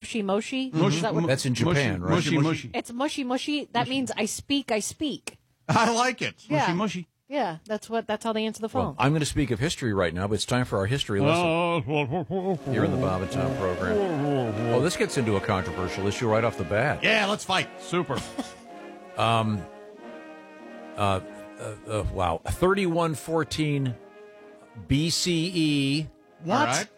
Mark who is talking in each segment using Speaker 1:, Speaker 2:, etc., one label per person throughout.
Speaker 1: Moshi Moshi. Is that what-
Speaker 2: That's in Japan, right?
Speaker 3: Mushy, mushy.
Speaker 1: It's mushy mushy. That means I speak.
Speaker 4: I like it.
Speaker 1: Yeah.
Speaker 3: Mushy, mushy.
Speaker 1: Yeah, that's how they answer the phone.
Speaker 2: Well, I'm going to speak of history right now, but it's time for our history lesson here in the Bob and Tom program. Oh, this gets into a controversial issue right off the bat.
Speaker 4: Yeah, let's fight.
Speaker 3: Super.
Speaker 2: Wow. 3114 BCE.
Speaker 3: What?
Speaker 4: All right.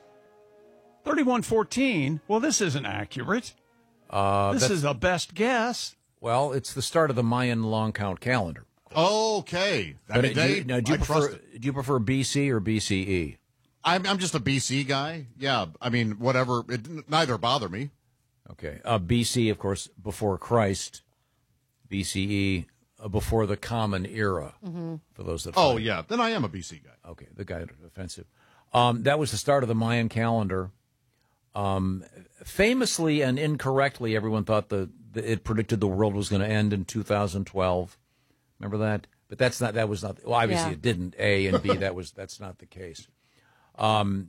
Speaker 3: 3114? Well, this isn't accurate. This is a best guess.
Speaker 2: Well, it's the start of the Mayan long count calendar.
Speaker 4: Okay. I
Speaker 2: But
Speaker 4: mean,
Speaker 2: do you prefer BC or BCE?
Speaker 4: I'm just a BC guy. Yeah. I mean, whatever. Neither bother me.
Speaker 2: Okay. BC, of course, before Christ. BCE, before the Common Era. For those that.
Speaker 4: Oh,
Speaker 2: find it.
Speaker 4: yeah. Then I am a BC guy.
Speaker 2: Okay, the guy offensive. That was the start of the Mayan calendar. Famously and incorrectly, everyone thought it predicted the world was going to end in 2012. Remember that? But that was not. Well, obviously
Speaker 1: Yeah.
Speaker 2: it didn't. A and B. That's not the case. Now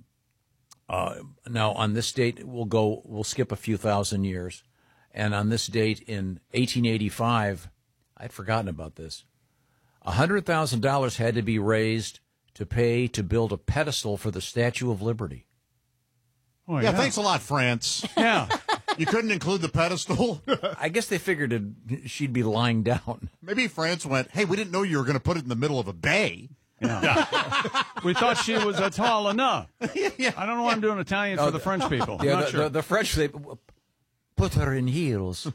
Speaker 2: on this date, we'll skip a few thousand years, and on this date in 1885, I'd forgotten about this. $100,000 had to be raised to pay to build a pedestal for the Statue of Liberty.
Speaker 3: Oh,
Speaker 4: Yeah, thanks a lot, France.
Speaker 3: Yeah.
Speaker 4: You couldn't include the pedestal?
Speaker 2: I guess they figured she'd be lying down.
Speaker 4: Maybe France went, hey, we didn't know you were going to put it in the middle of a bay.
Speaker 3: We thought she was tall enough. I don't know why I'm doing Italian for the French people.
Speaker 2: Yeah,
Speaker 3: Not sure.
Speaker 2: the French, they put her in heels.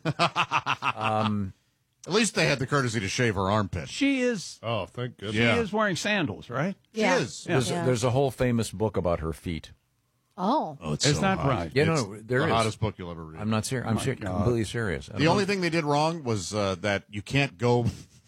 Speaker 4: At least they had the courtesy to shave her armpit.
Speaker 3: She is.
Speaker 5: Oh, thank goodness.
Speaker 3: She
Speaker 4: Yeah.
Speaker 3: is wearing sandals, right?
Speaker 1: yeah.
Speaker 4: She is.
Speaker 2: There's a whole famous book about her feet.
Speaker 1: Oh.
Speaker 4: Oh, it's
Speaker 3: Is
Speaker 4: so
Speaker 3: that
Speaker 4: hot.
Speaker 3: right?
Speaker 2: Yeah,
Speaker 4: It's
Speaker 2: no, there
Speaker 4: the
Speaker 2: is.
Speaker 4: hottest book you'll ever read.
Speaker 2: I'm not serious. I'm completely serious.
Speaker 4: The only thing they did wrong was that you can't go.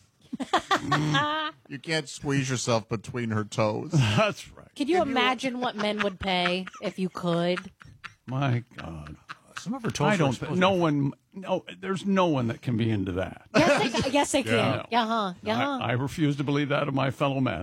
Speaker 4: You can't squeeze yourself between her toes.
Speaker 3: That's right.
Speaker 1: Could you imagine what men would pay if you could?
Speaker 3: My God.
Speaker 2: some of her toes.
Speaker 3: I
Speaker 2: were
Speaker 3: don't.
Speaker 2: exposed.
Speaker 3: There's no one that can be into that.
Speaker 1: Yes, they can.
Speaker 3: No. I refuse to believe that of my fellow man.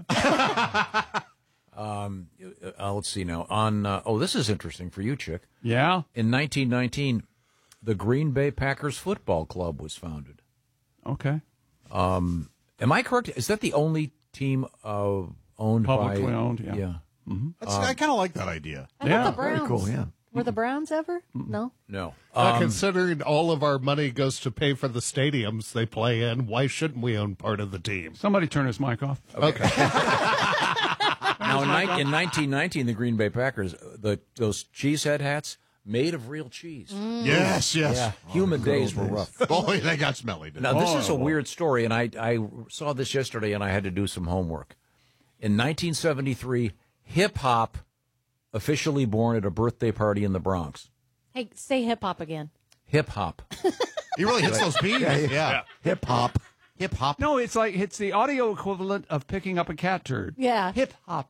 Speaker 2: Let's see now. This is interesting for you, Chick.
Speaker 3: Yeah.
Speaker 2: In 1919, the Green Bay Packers Football Club was founded.
Speaker 3: Okay.
Speaker 2: Am I correct? Is that the only team owned
Speaker 3: Publicly
Speaker 2: by
Speaker 3: owned, yeah.
Speaker 2: Yeah.
Speaker 4: I kind of like that idea.
Speaker 1: I
Speaker 3: Yeah,
Speaker 1: thought the Browns.
Speaker 2: Very cool. Yeah.
Speaker 1: Were the Browns ever? No.
Speaker 2: No.
Speaker 5: Considering all of our money goes to pay for the stadiums they play in, why shouldn't we own part of the team?
Speaker 3: Somebody turn his mic off.
Speaker 5: Okay.
Speaker 2: Now, in 1919, the Green Bay Packers, those cheesehead hats made of real cheese.
Speaker 4: Yes, yes.
Speaker 2: Yeah, humid days were rough.
Speaker 4: Boy, they got smelly. Didn't
Speaker 2: Now,
Speaker 4: they?
Speaker 2: this is a weird story, and I saw this yesterday, and I had to do some homework. In 1973, hip-hop officially born at a birthday party in the Bronx.
Speaker 1: Hey, say hip hop again.
Speaker 2: Hip-hop.
Speaker 4: He really hits those beats. Yeah.
Speaker 2: Hip-hop.
Speaker 4: Hip hop.
Speaker 3: No, it's the audio equivalent of picking up a cat turd.
Speaker 1: Yeah.
Speaker 3: Hip hop.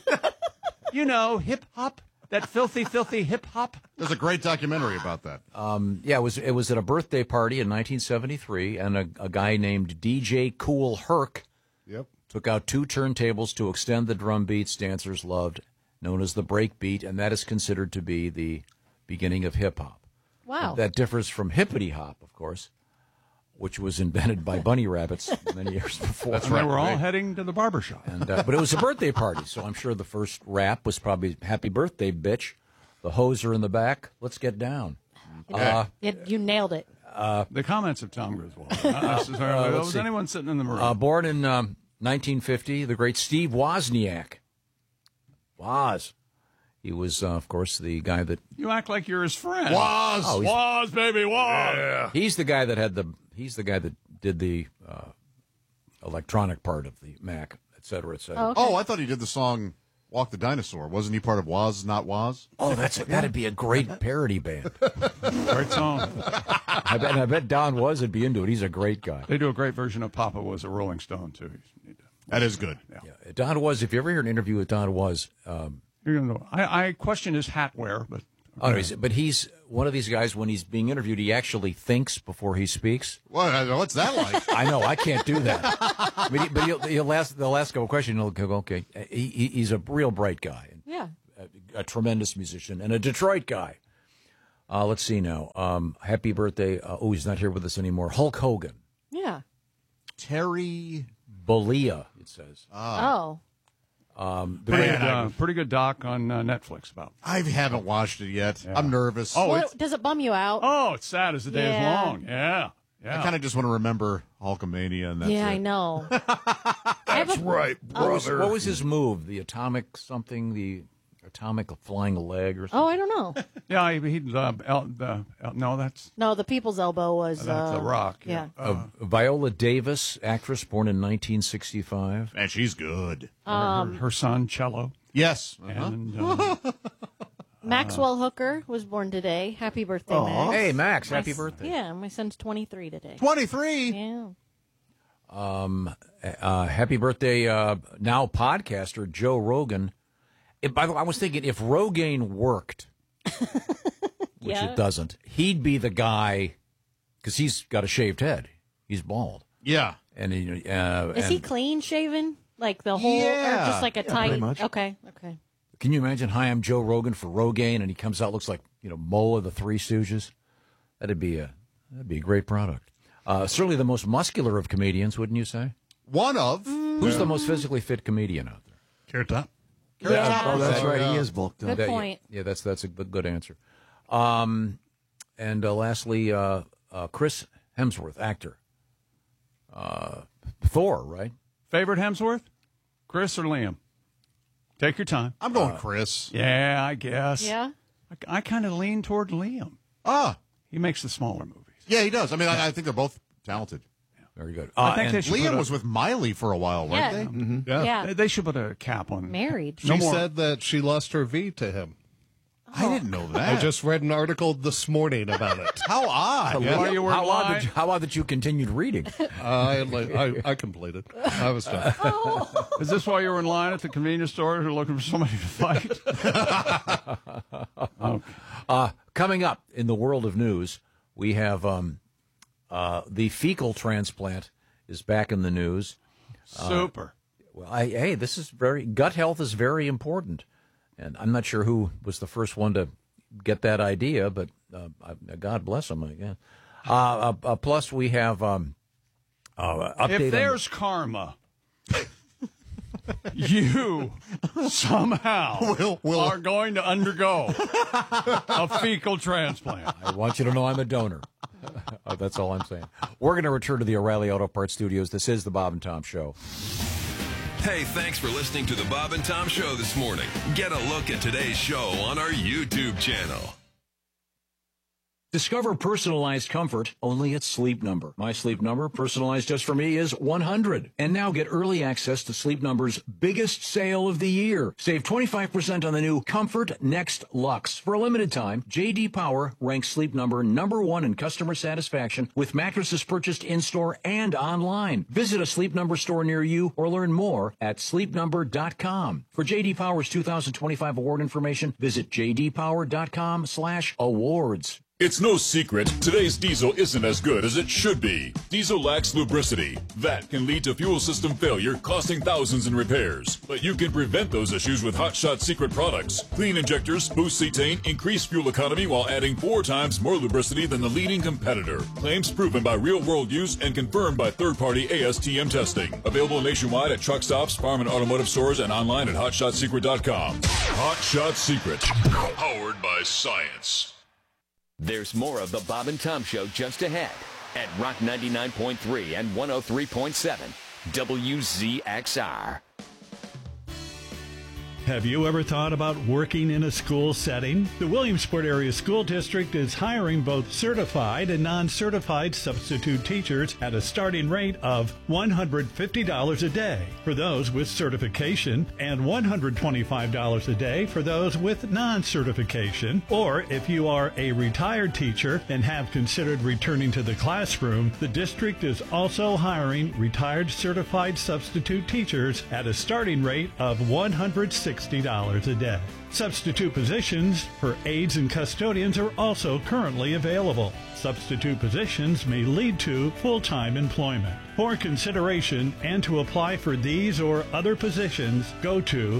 Speaker 3: Hip hop. That filthy, filthy hip hop.
Speaker 4: There's a great documentary about that.
Speaker 2: Yeah, it was at a birthday party in 1973, and a guy named DJ Kool Herc
Speaker 5: Yep.
Speaker 2: took out 2 turntables to extend the drum beats dancers loved, known as the break beat, and that is considered to be the beginning of hip-hop.
Speaker 1: Wow.
Speaker 2: That differs from hippity-hop, of course, which was invented by bunny rabbits many years before.
Speaker 3: And they were all heading to the barber shop.
Speaker 2: And, but it was a birthday party, so I'm sure the first rap was probably "Happy Birthday, Bitch." The hoes are in the back. Let's get down.
Speaker 1: You nailed it.
Speaker 3: The comments of Tom Griswold. Not necessarily.
Speaker 2: let's
Speaker 3: Was
Speaker 2: see.
Speaker 3: anyone sitting in the room?
Speaker 2: Born in 1950, the great Steve Wozniak. Woz. He was, of course, the guy that
Speaker 3: You act like you're his friend.
Speaker 4: Was.
Speaker 2: Oh, he's-
Speaker 3: Was, baby, was.
Speaker 2: he's the guy that did the electronic part of the Mac, et cetera, et cetera.
Speaker 1: Okay.
Speaker 4: Oh, I thought he did the song "Walk the Dinosaur." Wasn't he part of Was Not Was?
Speaker 2: Oh, that'd be a great parody band.
Speaker 3: Great song.
Speaker 2: I bet Don It'd be into it. He's a great guy.
Speaker 3: They do a great version of Papa Was a Rolling Stone, too.
Speaker 4: That is good.
Speaker 2: Yeah. Don if you ever hear an interview with Don
Speaker 3: You're gonna know. I question his hat wear, but
Speaker 2: but he's one of these guys. When he's being interviewed, he actually thinks before he speaks.
Speaker 4: What's that like?
Speaker 2: I know I can't do that. but they'll ask a couple questions. And he'll go, okay. He's a real bright guy.
Speaker 1: Yeah.
Speaker 2: A tremendous musician and a Detroit guy. Let's see now. Happy birthday. He's not here with us anymore. Hulk Hogan.
Speaker 1: Yeah.
Speaker 4: Terry
Speaker 2: Bollea, it says.
Speaker 1: Oh.
Speaker 3: Pretty good doc on Netflix about.
Speaker 4: I haven't watched it yet. I'm nervous.
Speaker 1: Does it bum you out?
Speaker 3: Oh, it's sad as the day is long. Yeah.
Speaker 4: I kind of just want to remember Hulkamania, and that's it.
Speaker 1: I know.
Speaker 5: That's right, brother.
Speaker 2: What was his move? The atomic something? The atomic flying leg or something?
Speaker 1: Oh, I don't know.
Speaker 3: Yeah, no, that's
Speaker 1: No, the People's Elbow was.
Speaker 3: The Rock.
Speaker 1: Yeah.
Speaker 2: Viola Davis, actress born in 1965.
Speaker 4: And she's good.
Speaker 3: Her son, Cello.
Speaker 4: Yes.
Speaker 3: And
Speaker 1: Maxwell Hooker was born today. Happy birthday, Max.
Speaker 2: Hey, Max, happy birthday.
Speaker 1: Yeah, my son's 23 today.
Speaker 4: 23.
Speaker 1: Yeah.
Speaker 2: Happy birthday, now podcaster Joe Rogan. By the way, I was thinking if Rogaine worked, which it doesn't, he'd be the guy because he's got a shaved head. He's bald.
Speaker 4: Yeah.
Speaker 2: And
Speaker 1: is he clean shaven? Like the whole, or just like a tight?
Speaker 6: pretty much.
Speaker 1: Okay.
Speaker 2: Can you imagine? Hi, I'm Joe Rogan for Rogaine, and he comes out looks like Mo of the Three Stooges. That'd be a great product. Certainly the most muscular of comedians, wouldn't you say?
Speaker 4: One of.
Speaker 2: Who's the most physically fit comedian out there?
Speaker 3: Carrot Top.
Speaker 6: Oh, that's right. He is bulked up.
Speaker 1: Good point.
Speaker 2: Yeah, that's a good answer. And lastly, Chris Hemsworth, actor. Thor, right?
Speaker 3: Favorite Hemsworth? Chris or Liam? Take your time.
Speaker 4: I'm going Chris.
Speaker 3: Yeah, I guess.
Speaker 1: Yeah.
Speaker 3: I kind of lean toward Liam. He makes the smaller movies.
Speaker 4: Yeah, he does. I mean, I think they're both talented.
Speaker 2: Very good.
Speaker 3: I think they should
Speaker 4: Liam was with Miley for a while, weren't they?
Speaker 5: Mm-hmm.
Speaker 1: Yeah.
Speaker 3: They should put a cap on.
Speaker 1: Married.
Speaker 5: She said that she lost her V to him.
Speaker 4: I didn't know that.
Speaker 5: I just read an article this morning about it.
Speaker 4: How odd.
Speaker 3: While you were
Speaker 2: How
Speaker 3: lying.
Speaker 2: odd that you continued reading.
Speaker 5: I completed. I was done.
Speaker 3: Is this why you were in line at the convenience store looking for somebody to fight?
Speaker 2: Okay. Coming up in the world of news, we have the fecal transplant is back in the news.
Speaker 3: Super.
Speaker 2: Well, this is gut health is very important, and I'm not sure who was the first one to get that idea, but God bless them, I guess. Plus, we have update.
Speaker 3: If there's karma, you somehow are going to undergo a fecal transplant.
Speaker 2: I want you to know I'm a donor. That's all I'm saying. We're going to return to the O'Reilly Auto Parts Studios. This is the Bob and Tom Show.
Speaker 7: Hey, thanks for listening to the Bob and Tom Show this morning. Get a look at today's show on our YouTube channel.
Speaker 2: Discover personalized comfort only at Sleep Number. My Sleep Number, personalized just for me, is 100. And now get early access to Sleep Number's biggest sale of the year. Save 25% on the new Comfort Next Luxe. For a limited time, J.D. Power ranks Sleep Number #1 in customer satisfaction with mattresses purchased in-store and online. Visit a Sleep Number store near you or learn more at sleepnumber.com. For J.D. Power's 2025 award information, visit jdpower.com/awards.
Speaker 8: It's no secret, today's diesel isn't as good as it should be. Diesel lacks lubricity. That can lead to fuel system failure, costing thousands in repairs. But you can prevent those issues with Hot Shot Secret products. Clean injectors, boost cetane, increase fuel economy while adding 4 times more lubricity than the leading competitor. Claims proven by real-world use and confirmed by third-party ASTM testing. Available nationwide at truck stops, farm and automotive stores, and online at hotshotsecret.com. Hot Shot Secret. Powered by science.
Speaker 9: There's more of the Bob and Tom Show just ahead at Rock 99.3 and 103.7 WZXR.
Speaker 10: Have you ever thought about working in a school setting? The Williamsport Area School District is hiring both certified and non-certified substitute teachers at a starting rate of $150 a day for those with certification and $125 a day for those with non-certification. Or if you are a retired teacher and have considered returning to the classroom, the district is also hiring retired certified substitute teachers at a starting rate of $160 $60 a day. Substitute positions for aides and custodians are also currently available. Substitute positions may lead to full-time employment. For consideration and to apply for these or other positions, go to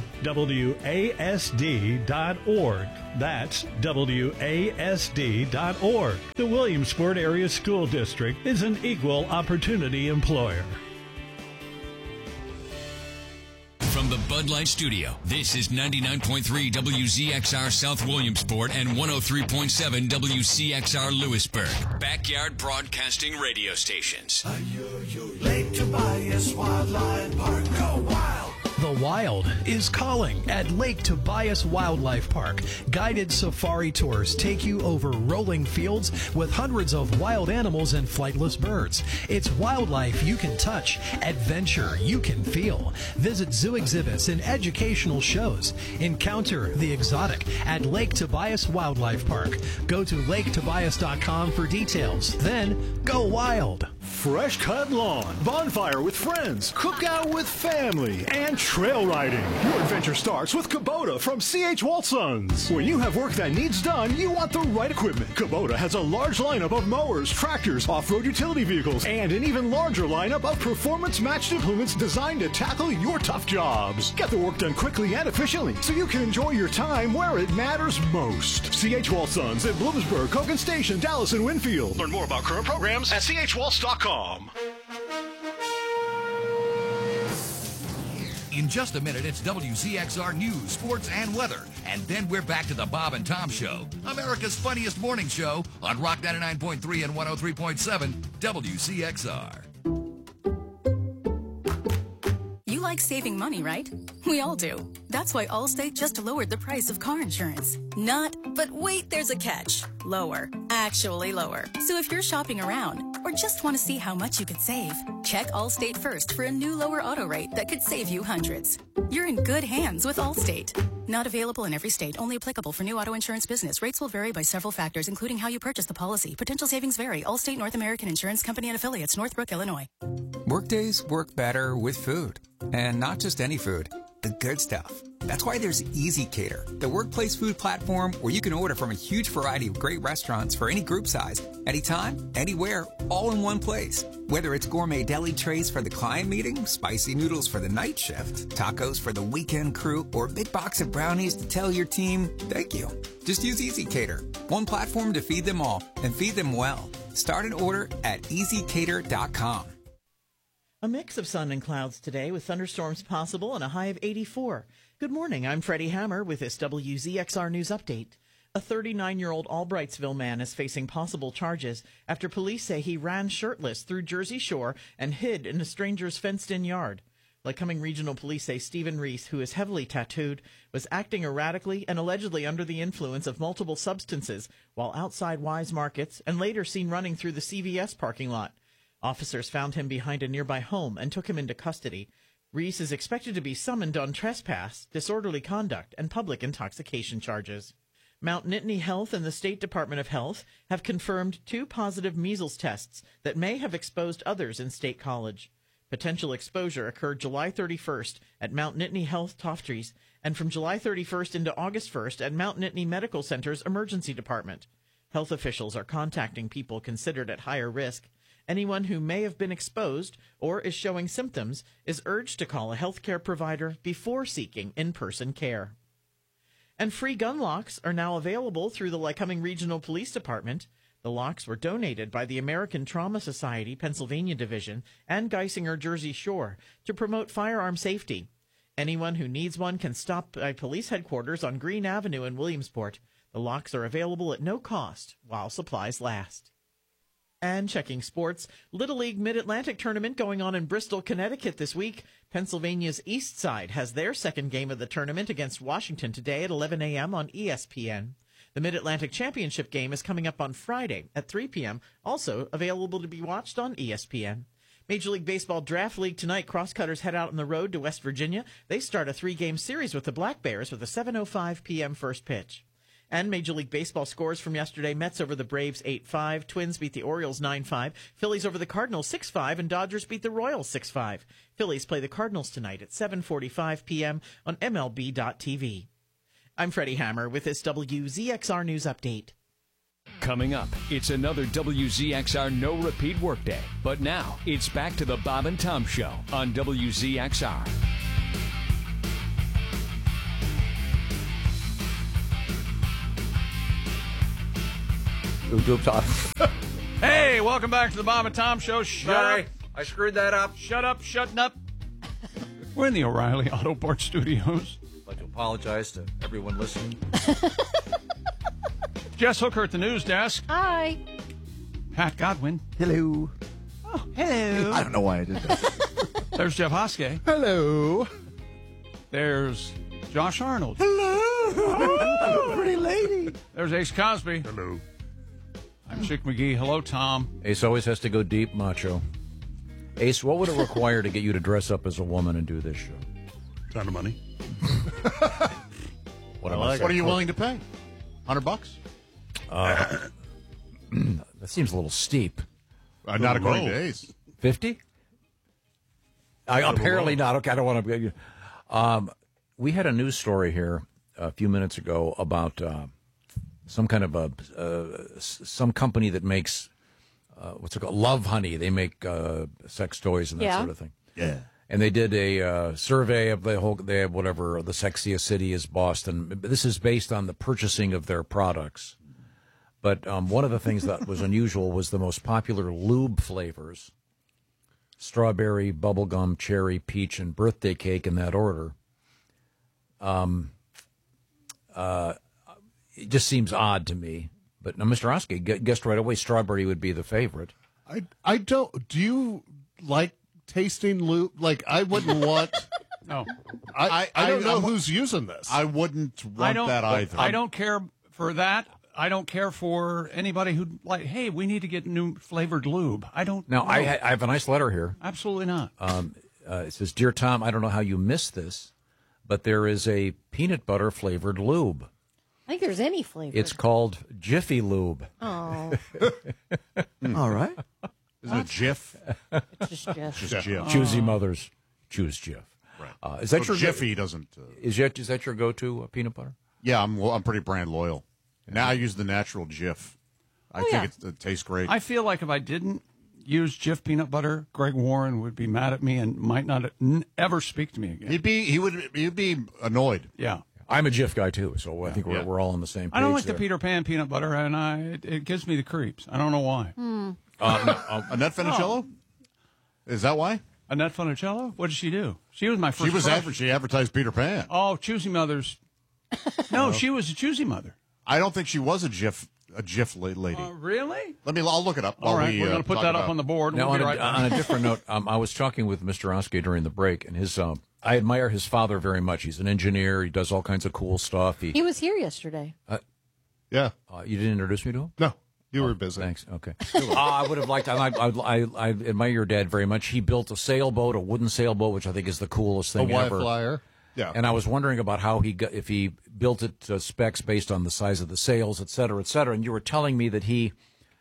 Speaker 10: WASD.org. That's WASD.org. The Williamsport Area School District is an equal opportunity employer.
Speaker 11: From the Bud Light Studio, this is 99.3 WZXR South Williamsport and 103.7 WCXR Lewisburg. Backyard Broadcasting Radio Stations.
Speaker 12: Lake Tobias Wildlife Park. Go wild!
Speaker 13: The Wild is calling at Lake Tobias Wildlife Park. Guided safari tours take you over rolling fields with hundreds of wild animals and flightless birds. It's wildlife you can touch, adventure you can feel. Visit zoo exhibits and educational shows. Encounter the exotic at Lake Tobias Wildlife Park. Go to laketobias.com for details. Then go wild.
Speaker 14: Fresh cut lawn, bonfire with friends, cookout with family, and trail riding. Your adventure starts with Kubota from C.H. Walsons. When you have work that needs done, you want the right equipment. Kubota has a large lineup of mowers, tractors, off-road utility vehicles, and an even larger lineup of performance-matched implements designed to tackle your tough jobs. Get the work done quickly and efficiently so you can enjoy your time where it matters most. C.H. Walsons in Bloomsburg, Hogan Station, Dallas, and Winfield. Learn more about current programs at chwaltz.com.
Speaker 15: In just a minute, it's WZXR News, Sports, and Weather. And then we're back to the Bob and Tom Show, America's funniest morning show on Rock 99.3 and 103.7 WCXR.
Speaker 16: You like saving money, right? We all do. That's why Allstate just lowered the price of car insurance. Not, but wait, there's a catch. Lower. Actually lower. So if you're shopping around or just want to see how much you could save, check Allstate first for a new lower auto rate that could save you hundreds. You're in good hands with Allstate. Not available in every state. Only applicable for new auto insurance business. Rates will vary by several factors, including how you purchase the policy. Potential savings vary. Allstate North American Insurance Company and Affiliates, Northbrook, Illinois.
Speaker 17: Workdays work better with food. And not just any food, the good stuff. That's why there's Easy Cater, the workplace food platform where you can order from a huge variety of great restaurants for any group size, anytime, anywhere, all in one place. Whether it's gourmet deli trays for the client meeting, spicy noodles for the night shift, tacos for the weekend crew, or a big box of brownies to tell your team, thank you. Just use Easy Cater, one platform to feed them all, and feed them well. Start an order at easycater.com.
Speaker 18: A mix of sun and clouds today with thunderstorms possible and a high of 84. Good morning, I'm Freddie Hammer with this WZXR News Update. A 39-year-old Albrightsville man is facing possible charges after police say he ran shirtless through Jersey Shore and hid in a stranger's fenced-in yard. Lycoming Regional Police say Stephen Reese, who is heavily tattooed, was acting erratically and allegedly under the influence of multiple substances while outside Wise Markets and later seen running through the CVS parking lot. Officers found him behind a nearby home and took him into custody. Reese is expected to be summoned on trespass, disorderly conduct, and public intoxication charges. Mount Nittany Health and the State Department of Health have confirmed 2 positive measles tests that may have exposed others in State College. Potential exposure occurred July 31st at Mount Nittany Health Tofties and from July 31st into August 1st at Mount Nittany Medical Center's Emergency Department. Health officials are contacting people considered at higher risk. Anyone who may have been exposed or is showing symptoms is urged to call a healthcare provider before seeking in-person care. And free gun locks are now available through the Lycoming Regional Police Department. The locks were donated by the American Trauma Society Pennsylvania Division and Geisinger Jersey Shore to promote firearm safety. Anyone who needs one can stop by police headquarters on Green Avenue in Williamsport. The locks are available at no cost while supplies last. And checking sports, Little League Mid-Atlantic Tournament going on in Bristol, Connecticut this week. Pennsylvania's East Side has their second game of the tournament against Washington today at 11 a.m. on ESPN. The Mid-Atlantic Championship game is coming up on Friday at 3 p.m., also available to be watched on ESPN. Major League Baseball Draft League tonight, Crosscutters head out on the road to West Virginia. They start a 3-game series with the Black Bears with a 7:05 p.m. first pitch. And Major League Baseball scores from yesterday. Mets over the Braves 8-5. Twins beat the Orioles 9-5. Phillies over the Cardinals 6-5. And Dodgers beat the Royals 6-5. Phillies play the Cardinals tonight at 7:45 p.m. on MLB.tv. I'm Freddie Hammer with this WZXR News Update.
Speaker 11: Coming up, it's another WZXR No Repeat Workday. But now, it's back to the Bob and Tom Show on WZXR.
Speaker 3: Hey, welcome back to the Bob and Tom Show.
Speaker 2: Sorry, I screwed that up.
Speaker 3: Shut up, shutting up. We're in the O'Reilly Auto Parts Studios.
Speaker 2: I'd like to apologize to everyone listening.
Speaker 3: Jess Hooker at the news desk.
Speaker 1: Hi.
Speaker 3: Pat Godwin.
Speaker 6: Hello.
Speaker 3: Oh, hello.
Speaker 6: I don't know why I did that.
Speaker 3: There's Jeff Hoskey.
Speaker 6: Hello.
Speaker 3: There's Josh Arnold.
Speaker 6: Hello. Pretty lady.
Speaker 3: There's Ace Cosby.
Speaker 4: Hello.
Speaker 3: I'm Chick McGee. Hello, Tom.
Speaker 2: Ace always has to go deep, macho. Ace, what would it require to get you to dress up as a woman and do this show?
Speaker 4: Ton of money.
Speaker 2: What
Speaker 4: What are you willing to pay? $100?
Speaker 2: That seems a little steep.
Speaker 4: Not according to Ace.
Speaker 2: 50? Apparently not. Okay, I don't want to. We had a news story here a few minutes ago about some kind of some company that makes what's it called? Love Honey. They make sex toys and that sort of thing.
Speaker 6: Yeah.
Speaker 2: And they did a survey of the whole. They have whatever the sexiest city is Boston. This is based on the purchasing of their products. But one of the things that was unusual was the most popular lube flavors: strawberry, bubblegum, cherry, peach, and birthday cake in that order. It just seems odd to me. But now, Mr. Oskey guessed right away strawberry would be the favorite.
Speaker 5: I don't. Do you like tasting lube? Like, I wouldn't want.
Speaker 3: No.
Speaker 5: I don't know who's using this.
Speaker 4: I wouldn't want that either.
Speaker 3: I don't care for that. I don't care for anybody who hey, we need to get new flavored lube. I don't.
Speaker 2: Now, I have a nice letter here.
Speaker 3: Absolutely not.
Speaker 2: It says, "Dear Tom, I don't know how you missed this, but there is a peanut butter flavored lube.
Speaker 1: I think there's any flavor.
Speaker 2: It's called Jiffy Lube."
Speaker 1: Oh.
Speaker 6: All right.
Speaker 4: Isn't it Jif?
Speaker 1: It's just Jif.
Speaker 4: Just Jif.
Speaker 2: Choosy mothers choose Jif.
Speaker 4: Right.
Speaker 2: Is that
Speaker 4: so
Speaker 2: your
Speaker 4: Jiffy doesn't?
Speaker 2: Is that your go-to peanut butter?
Speaker 4: Yeah, I'm pretty brand loyal. Now I use the natural Jif. I think it tastes great.
Speaker 3: I feel like if I didn't use Jif peanut butter, Greg Warren would be mad at me and might not ever speak to me again.
Speaker 4: He'd be annoyed.
Speaker 3: Yeah.
Speaker 2: I'm a Jif guy too, so I think we're all on the same page.
Speaker 3: I don't like
Speaker 2: there.
Speaker 3: the Peter Pan peanut butter, and it gives me the creeps. I don't know why.
Speaker 4: Annette Funicello? Is that why?
Speaker 3: Annette Funicello? What did she do? She was my first.
Speaker 4: She advertised Peter Pan.
Speaker 3: Oh, Choosy Mothers. No, she was a Choosy Mother.
Speaker 4: I don't think she was a Jif lady.
Speaker 3: Really?
Speaker 4: I'll look it up.
Speaker 3: All right, we're going to put that up on the board.
Speaker 2: Now,
Speaker 3: We'll be right back.
Speaker 2: on a different note, I was talking with Mr. Oskey during the break, and his I admire his father very much. He's an engineer. He does all kinds of cool stuff.
Speaker 1: He was here yesterday.
Speaker 5: Yeah.
Speaker 2: You didn't introduce me to him?
Speaker 5: No. You were busy.
Speaker 2: Thanks. Okay. I would have liked. I admire your dad very much. He built a sailboat, a wooden sailboat, which I think is the coolest thing ever.
Speaker 5: A Y-Flyer. Yeah.
Speaker 2: And I was wondering about how if he built it to specs based on the size of the sails, et cetera, et cetera. And you were telling me that he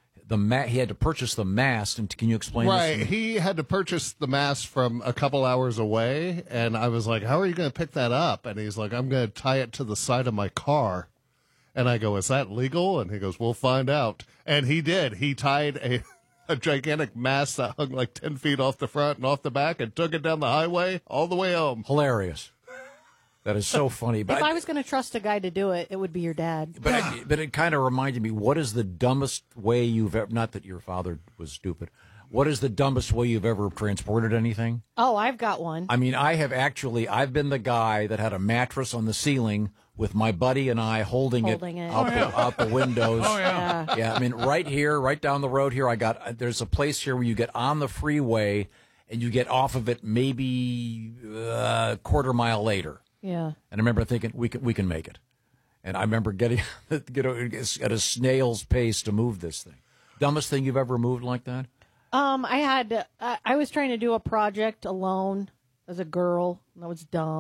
Speaker 2: had to purchase the mast. And can you explain this?
Speaker 5: Right. He had to purchase the mast from a couple hours away. And I was like, how are you going to pick that up? And he's like, I'm going to tie it to the side of my car. And I go, is that legal? And he goes, we'll find out. And he did. He tied a gigantic mast that hung like 10 feet off the front and off the back and took it down the highway all the way home.
Speaker 2: Hilarious. That is so funny. But
Speaker 1: if I was going to trust a guy to do it, it would be your dad.
Speaker 2: But it kind of reminded me, what is the dumbest way you've ever, not that your father was stupid, what is the dumbest way you've ever transported anything?
Speaker 1: Oh, I've got one.
Speaker 2: I mean, I've been the guy that had a mattress on the ceiling with my buddy and I holding it. Out the windows.
Speaker 3: Oh, yeah.
Speaker 2: Yeah, I mean, right here, right down the road here, there's a place here where you get on the freeway and you get off of it maybe a quarter mile later.
Speaker 1: Yeah.
Speaker 2: And I remember thinking, we can make it. And I remember getting at a snail's pace to move this thing. Dumbest thing you've ever moved like that?
Speaker 1: I was trying to do a project alone as a girl. That was dumb.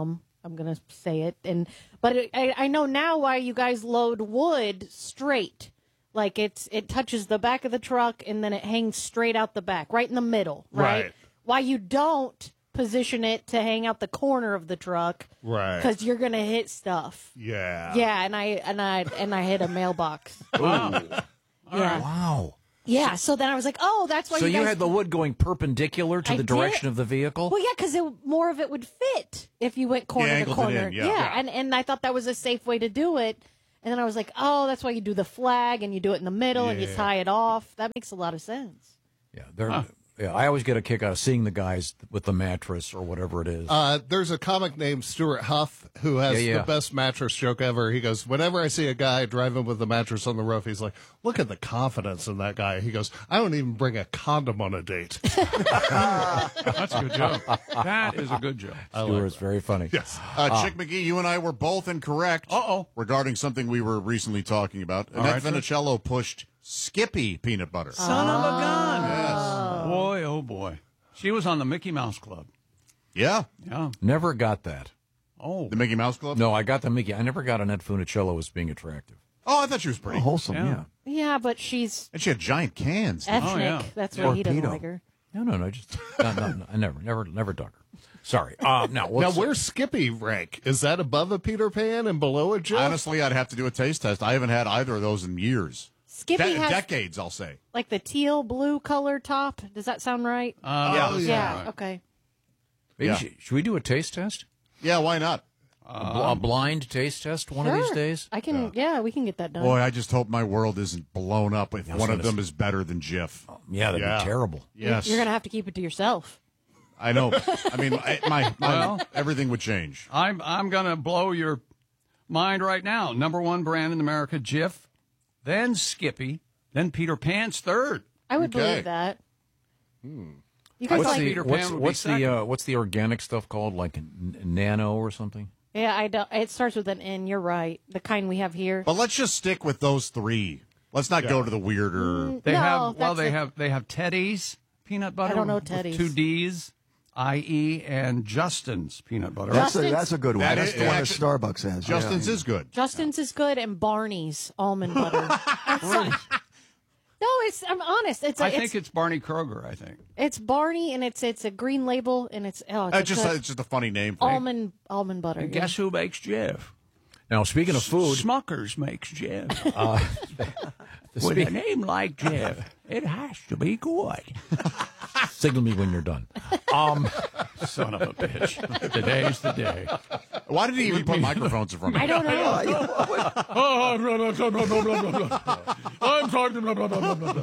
Speaker 1: I'm gonna say it, but I know now why you guys load wood straight. Like it touches the back of the truck and then it hangs straight out the back, right in the middle, right? Why you don't position it to hang out the corner of the truck,
Speaker 5: right?
Speaker 1: Because you're gonna hit stuff.
Speaker 5: Yeah.
Speaker 1: Yeah, and I hit a mailbox.
Speaker 2: Wow.
Speaker 1: Yeah.
Speaker 2: Wow.
Speaker 1: Yeah, so then I was like, oh, that's why
Speaker 2: So
Speaker 1: you guys...
Speaker 2: had the wood going perpendicular to the direction of the vehicle?
Speaker 1: Well, yeah, because more of it would fit if you went corner to
Speaker 2: angled it
Speaker 1: corner.
Speaker 2: in, yeah.
Speaker 1: And I thought that was a safe way to do it. And then I was like, oh, that's why you do the flag and you do it in the middle and you tie it off. That makes a lot of sense.
Speaker 2: Yeah, I always get a kick out of seeing the guys with the mattress or whatever it is.
Speaker 5: There's a comic named Stuart Huff who has the best mattress joke ever. He goes, whenever I see a guy driving with a mattress on the roof, he's like, look at the confidence in that guy. He goes, I don't even bring a condom on a date.
Speaker 3: That's a good joke. That is a good joke.
Speaker 2: Stuart's very funny.
Speaker 4: Yes. Chick McGee, you and I were both incorrect regarding something we were recently talking about. Annette Funicello pushed Skippy peanut butter.
Speaker 3: Son of a gun.
Speaker 4: Yes.
Speaker 3: Boy, oh boy. She was on the Mickey Mouse Club.
Speaker 4: Yeah.
Speaker 3: Yeah.
Speaker 2: Never got that.
Speaker 3: Oh.
Speaker 4: The Mickey Mouse Club?
Speaker 2: No, I got the Mickey. I never got Annette Funicello as being attractive.
Speaker 4: Oh, I thought she was pretty
Speaker 2: wholesome, yeah.
Speaker 1: Yeah, but she's
Speaker 4: And she had giant cans.
Speaker 1: ethnic. That's why he doesn't like her.
Speaker 2: No, just no, I never dug her. Sorry. Now
Speaker 5: where's Skippy rank? Is that above a Peter Pan and below a Jeff?
Speaker 4: Honestly, I'd have to do a taste test. I haven't had either of those in years.
Speaker 1: Skippy has
Speaker 4: decades, I'll say.
Speaker 1: like the teal blue color top. Does that sound right?
Speaker 2: Yeah.
Speaker 1: Okay.
Speaker 2: Maybe should we do a taste test?
Speaker 4: Yeah, why not?
Speaker 2: A blind taste test one of these
Speaker 1: Sure.
Speaker 2: days?
Speaker 1: I can. Yeah, we can get that done.
Speaker 4: Boy, I just hope my world isn't blown up if one of them is better than Jif.
Speaker 2: Yeah, that'd be terrible.
Speaker 4: Yes.
Speaker 1: You're gonna have to keep it to yourself.
Speaker 4: I know. I mean, my everything would change.
Speaker 3: I'm going to blow your mind right now. Number one brand in America, Jif, then Skippy, then Peter Pan's third.
Speaker 1: I would believe that. You guys
Speaker 2: What's
Speaker 1: like
Speaker 2: the
Speaker 3: Peter Pan would be second.
Speaker 2: what's the organic stuff called? Like nano or something?
Speaker 1: Yeah, I don't. It starts with an N. You're right. The kind we have here.
Speaker 4: But let's just stick with those three. Let's not go to the weirder.
Speaker 3: They
Speaker 1: No,
Speaker 3: have Teddy's peanut butter.
Speaker 1: I don't know
Speaker 3: with
Speaker 1: Teddy's.
Speaker 3: 2 D's, IE, and Justin's peanut butter.
Speaker 6: That's a good one.
Speaker 4: That
Speaker 6: That's
Speaker 4: is-
Speaker 6: the one that
Speaker 4: actually-
Speaker 6: Starbucks has.
Speaker 4: Justin's
Speaker 6: yeah.
Speaker 4: is good.
Speaker 1: Justin's is good, and Barney's almond butter. No, I'm honest.
Speaker 3: I think it's Barney Kroger, I think.
Speaker 1: it's Barney, and it's a green label, and it's
Speaker 4: It's just a funny name for it.
Speaker 1: almond butter.
Speaker 3: And
Speaker 1: yeah.
Speaker 3: guess who makes Jif?
Speaker 2: Now, speaking of food,
Speaker 3: Smucker's makes Jif. With
Speaker 2: speak-
Speaker 3: a name like Jif, it has to be good.
Speaker 2: signal me when you're done.
Speaker 3: Son of a bitch. Today's the day.
Speaker 4: Why did he even put microphones in front of me?
Speaker 1: I don't know.
Speaker 10: I'm talking blah, blah, blah, blah, blah,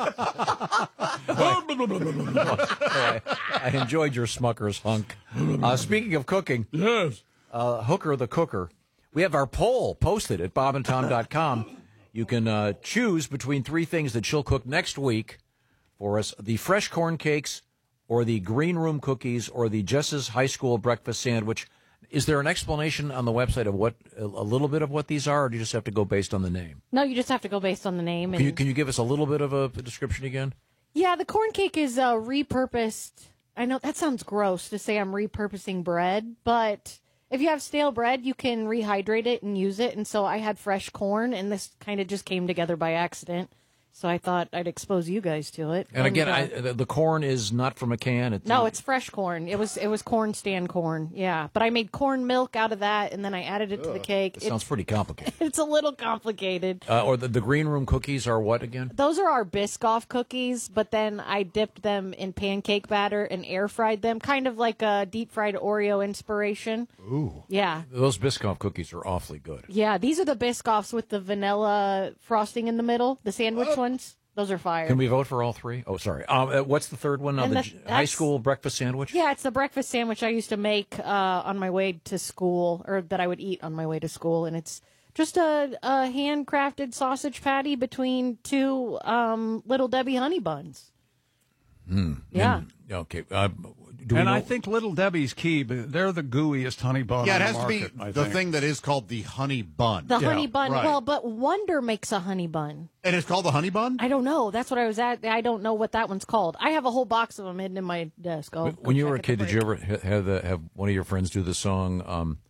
Speaker 10: blah.
Speaker 2: I enjoyed your Smucker's hunk. Speaking of cooking,
Speaker 10: Yes.
Speaker 2: Hooker the Cooker, we have our poll posted at bobandtom.com. You can choose between three things that she'll cook next week for us: the fresh corn cakes, or the green room cookies, or the Jess's High School breakfast sandwich. Is there an explanation on the website of what a little bit of what these are, or do you just have to go based on the name?
Speaker 1: No, you just have to go based on the name.
Speaker 2: Can
Speaker 1: And
Speaker 2: you give us a little bit of a description again?
Speaker 1: yeah, the corn cake is repurposed. I know that sounds gross to say I'm repurposing bread, but if you have stale bread, you can rehydrate it and use it. And so I had fresh corn, and this kind of just came together by accident. So I thought I'd expose you guys to it.
Speaker 2: And again, the corn is not from a can.
Speaker 1: No, it's fresh corn. It was corn stand corn. Yeah, but I made corn milk out of that, and then I added it to the cake.
Speaker 2: It sounds pretty complicated.
Speaker 1: It's a little complicated.
Speaker 2: Or the green room cookies are what again?
Speaker 1: Those are our Biscoff cookies, but then I dipped them in pancake batter and air fried them, kind of like a deep fried Oreo inspiration.
Speaker 2: Ooh.
Speaker 1: Yeah.
Speaker 2: Those Biscoff cookies are awfully good.
Speaker 1: Yeah, these are the Biscoffs with the vanilla frosting in the middle, the sandwich ones. Those are fire.
Speaker 2: Can we vote for all three? Oh, sorry. What's the third one?
Speaker 1: And
Speaker 2: The
Speaker 1: that's-
Speaker 2: high school breakfast sandwich?
Speaker 1: Yeah, it's the breakfast sandwich I used to make on my way to school, or that I would eat on my way to school, and it's just a handcrafted sausage patty between two Little Debbie honey buns. Yeah.
Speaker 2: Okay.
Speaker 3: I think Little Debbie's key, but they're the gooeyest honey bun
Speaker 4: Yeah, it
Speaker 3: on
Speaker 4: has
Speaker 3: the
Speaker 4: to be
Speaker 3: market, I
Speaker 4: the
Speaker 3: think.
Speaker 4: thing that is called the honey bun.
Speaker 1: The honey bun.
Speaker 4: Right.
Speaker 1: Well, but Wonder makes a honey bun.
Speaker 4: And it's called the honey bun?
Speaker 1: I don't know. That's what I was at. I don't know what that one's called. I have a whole box of them hidden in my desk.
Speaker 2: When you were a kid, did you ever have one of your friends do the song,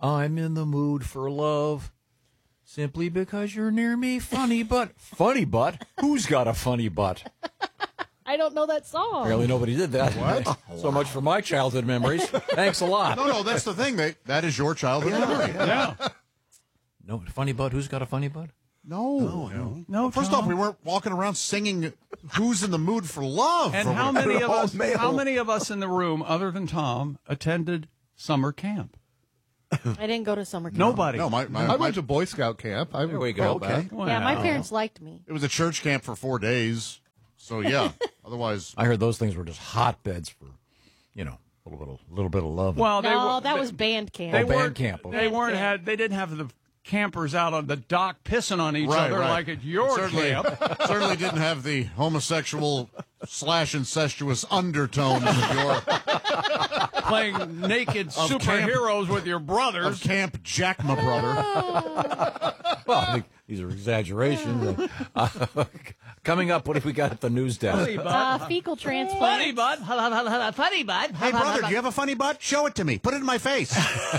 Speaker 2: I'm in the mood for love. Simply because you're near me, funny butt. Funny butt? Who's got a funny butt?
Speaker 1: I don't know that song.
Speaker 2: Apparently nobody did that.
Speaker 4: What?
Speaker 2: So much for my childhood memories. Thanks a lot.
Speaker 4: No, that's the thing. That is your childhood memory.
Speaker 3: Yeah.
Speaker 2: No, funny butt? Who's got a funny butt?
Speaker 4: No. First off, we weren't walking around singing "Who's in the Mood for Love."
Speaker 3: And how many of us in the room, other than Tom, attended summer camp?
Speaker 1: I didn't go to summer camp.
Speaker 3: Nobody.
Speaker 4: No,
Speaker 5: I went to Boy Scout camp.
Speaker 2: There we go. Okay.
Speaker 1: Yeah, my parents liked me.
Speaker 4: It was a church camp for 4 days. So yeah. Otherwise,
Speaker 2: I heard those things were just hotbeds for, a little bit of love.
Speaker 3: Well,
Speaker 1: that was band camp.
Speaker 2: Band camp. Okay.
Speaker 3: They didn't have the campers out on the dock pissing on each other like at your camp.
Speaker 4: Certainly didn't have the homosexual / incestuous undertones of your
Speaker 3: playing naked superheroes with your brothers.
Speaker 4: Of Camp Jack, my brother.
Speaker 2: Well, I think these are exaggerations. Coming up, what have we got at the news desk?
Speaker 1: Fecal transplant.
Speaker 3: Funny butt. Funny butt.
Speaker 4: Hey, brother, do you have a funny butt? Show it to me. Put it in my face.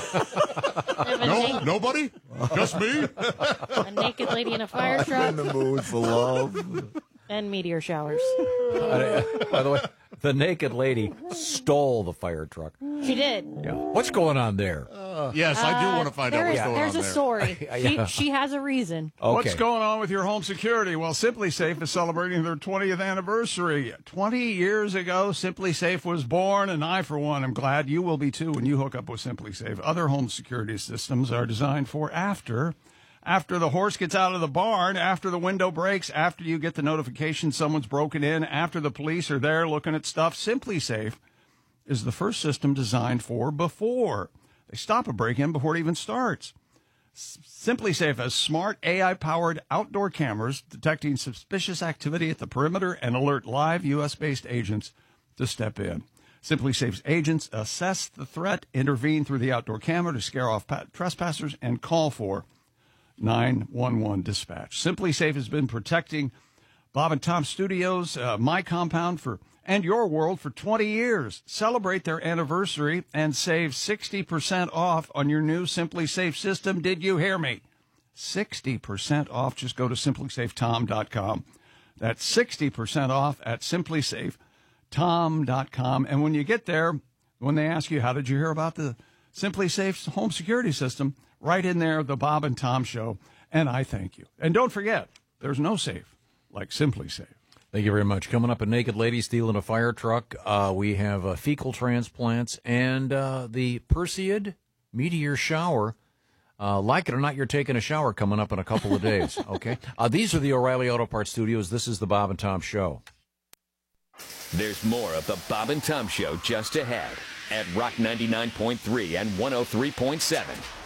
Speaker 4: No, nobody? Just me?
Speaker 1: A naked lady in a fire truck.
Speaker 6: In the mood for love.
Speaker 1: And meteor showers.
Speaker 2: By the way, the naked lady stole the fire truck.
Speaker 1: She did.
Speaker 2: Yeah. What's going on there?
Speaker 4: Yes, I do want to find out what's going on there.
Speaker 1: There's a story. She has a reason.
Speaker 2: Okay.
Speaker 3: What's going on with your home security? Well, SimpliSafe is celebrating their 20th anniversary. 20 years ago, SimpliSafe was born, and I, for one, am glad you will be too when you hook up with SimpliSafe. Other home security systems are designed for after the horse gets out of the barn, after the window breaks, after you get the notification someone's broken in, after the police are there looking at stuff. SimpliSafe is the first system designed for before. They stop a break-in before it even starts. SimpliSafe has smart AI-powered outdoor cameras detecting suspicious activity at the perimeter and alert live U.S.-based agents to step in. SimpliSafe's agents assess the threat, intervene through the outdoor camera to scare off trespassers, and call for 911 dispatch. SimpliSafe has been protecting Bob and Tom Studios, my compound, and your world for 20 years. Celebrate their anniversary and save 60% off on your new SimpliSafe system. Did you hear me? 60% off. Just go to simplysafetom.com. That's 60% off at simplysafetom.com. And when you get there, when they ask you, how did you hear about the SimpliSafe home security system, right in there, the Bob and Tom Show, and I thank you. And don't forget, there's no safe like SimpliSafe.
Speaker 2: Thank you very much. Coming up, a naked lady stealing a fire truck. We have fecal transplants and the Perseid meteor shower. Like it or not, you're taking a shower coming up in a couple of days, okay? These are the O'Reilly Auto Parts Studios. This is the Bob and Tom Show.
Speaker 9: There's more of the Bob and Tom Show just ahead at Rock 99.3 and 103.7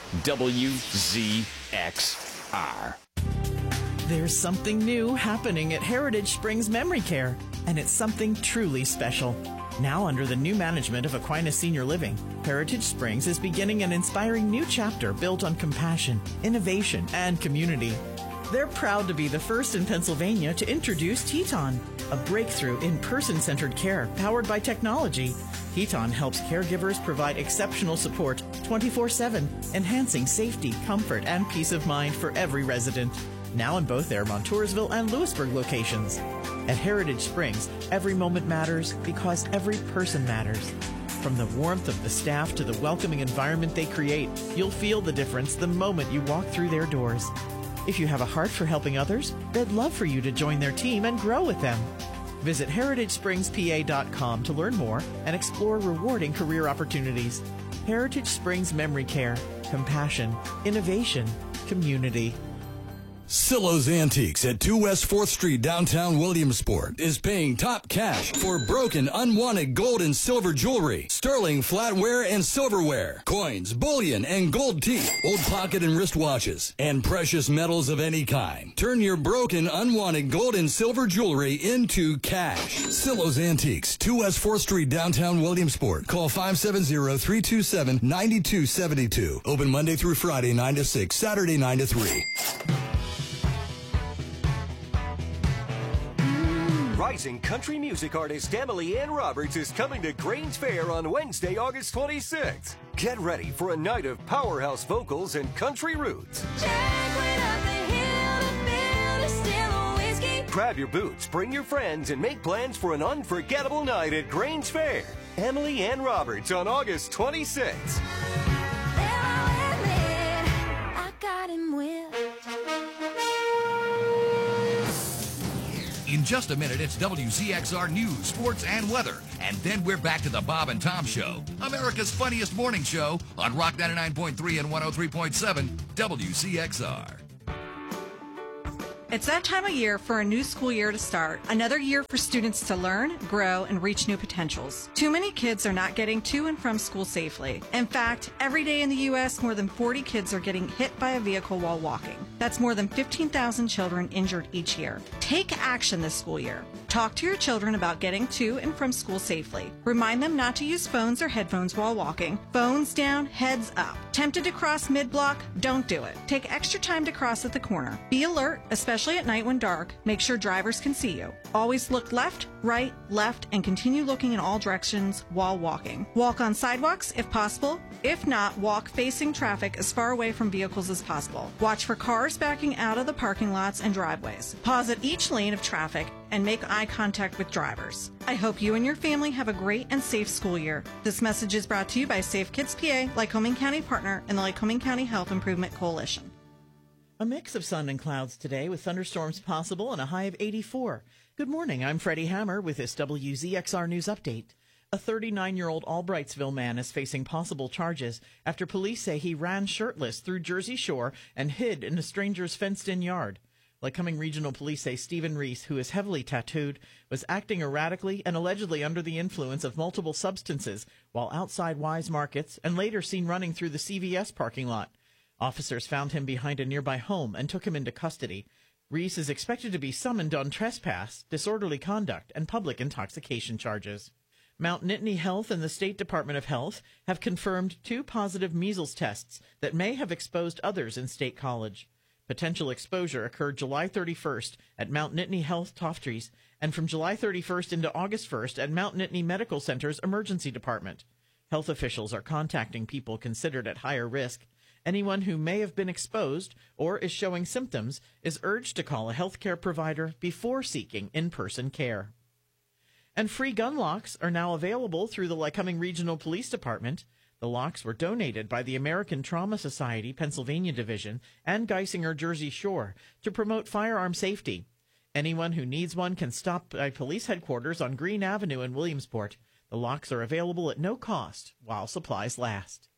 Speaker 9: WZXR.
Speaker 18: There's something new happening at Heritage Springs Memory Care, and it's something truly special. Now under the new management of Aquinas Senior Living, Heritage Springs is beginning an inspiring new chapter built on compassion, innovation, and community. They're proud to be the first in Pennsylvania to introduce Teton, a breakthrough in person-centered care powered by technology. Teton helps caregivers provide exceptional support 24/7, enhancing safety, comfort, and peace of mind for every resident. Now in both their Montoursville and Lewisburg locations. At Heritage Springs, every moment matters because every person matters. From the warmth of the staff to the welcoming environment they create, you'll feel the difference the moment you walk through their doors. If you have a heart for helping others, they'd love for you to join their team and grow with them. Visit heritagespringspa.com to learn more and explore rewarding career opportunities. Heritage Springs Memory Care. Compassion, innovation, community.
Speaker 19: Silo's Antiques at 2 West 4th Street, downtown Williamsport, is paying top cash for broken, unwanted gold and silver jewelry, sterling flatware and silverware, coins, bullion, and gold teeth, old pocket and wristwatches, and precious metals of any kind. Turn your broken, unwanted gold and silver jewelry into cash. Silo's Antiques, 2 West 4th Street, downtown Williamsport. Call 570-327-9272. Open Monday through Friday, 9 to 6, Saturday, 9 to 3.
Speaker 20: Rising country music artist Emily Ann Roberts is coming to Grange Fair on Wednesday, August 26th. Get ready for a night of powerhouse vocals and country roots. Grab your boots, bring your friends, and make plans for an unforgettable night at Grange Fair. Emily Ann Roberts on August 26th.
Speaker 15: In just a minute, it's WZXR News, Sports, and Weather. And then we're back to the Bob and Tom Show, America's funniest morning show on Rock 99.3 and 103.7 WZXR.
Speaker 21: It's that time of year for a new school year to start. Another year for students to learn, grow, and reach new potentials. Too many kids are not getting to and from school safely. In fact, every day in the U.S., more than 40 kids are getting hit by a vehicle while walking. That's more than 15,000 children injured each year. Take action this school year. Talk to your children about getting to and from school safely. Remind them not to use phones or headphones while walking. Phones down, heads up. Tempted to cross mid-block? Don't do it. Take extra time to cross at the corner. Be alert, especially at night when dark. Make sure drivers can see you. Always look left, right, left, and continue looking in all directions while walking. Walk on sidewalks if possible. If not, walk facing traffic as far away from vehicles as possible. Watch for cars backing out of the parking lots and driveways. Pause at each lane of traffic and make eye contact with drivers. I hope you and your family have a great and safe school year. This message is brought to you by Safe Kids PA, Lycoming County Partner, and the Lycoming County Health Improvement Coalition.
Speaker 18: A mix of sun and clouds today with thunderstorms possible and a high of 84. Good morning, I'm Freddie Hammer with this WZXR News Update. A 39-year-old Albrightsville man is facing possible charges after police say he ran shirtless through Jersey Shore and hid in a stranger's fenced-in yard. Lycoming Regional Police say Stephen Reese, who is heavily tattooed, was acting erratically and allegedly under the influence of multiple substances while outside Wise Markets and later seen running through the CVS parking lot. Officers found him behind a nearby home and took him into custody. Reese is expected to be summoned on trespass, disorderly conduct, and public intoxication charges. Mount Nittany Health and the State Department of Health have confirmed 2 positive measles tests that may have exposed others in State College. Potential exposure occurred July 31st at Mount Nittany Health Tofties and from July 31st into August 1st at Mount Nittany Medical Center's Emergency Department. Health officials are contacting people considered at higher risk. Anyone who may have been exposed or is showing symptoms is urged to call a healthcare provider before seeking in-person care. And free gun locks are now available through the Lycoming Regional Police Department. The locks were donated by the American Trauma Society Pennsylvania Division and Geisinger Jersey Shore to promote firearm safety. Anyone who needs one can stop by police headquarters on Green Avenue in Williamsport. The locks are available at no cost while supplies last.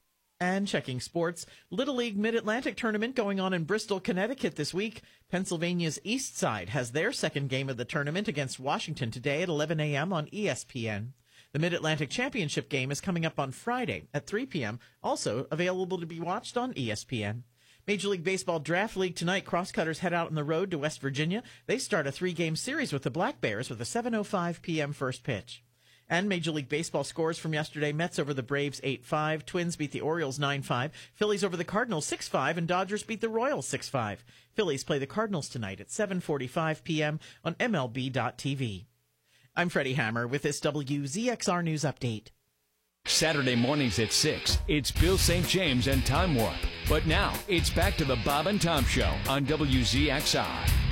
Speaker 18: And checking sports, Little League Mid-Atlantic Tournament going on in Bristol, Connecticut this week. Pennsylvania's East Side has their second game of the tournament against Washington today at 11 a.m. on ESPN. The Mid-Atlantic Championship game is coming up on Friday at 3 p.m., also available to be watched on ESPN. Major League Baseball Draft League tonight, Crosscutters head out on the road to West Virginia. They start a 3-game series with the Black Bears with a 7:05 p.m. first pitch. And Major League Baseball scores from yesterday. Mets over the Braves 8-5. Twins beat the Orioles 9-5. Phillies over the Cardinals 6-5. And Dodgers beat the Royals 6-5. Phillies play the Cardinals tonight at 7:45 p.m. on MLB.tv. I'm Freddie Hammer with this WZXR News Update.
Speaker 9: Saturday mornings at 6, it's Bill St. James and Time Warp. But now, it's back to the Bob and Tom Show on WZXR.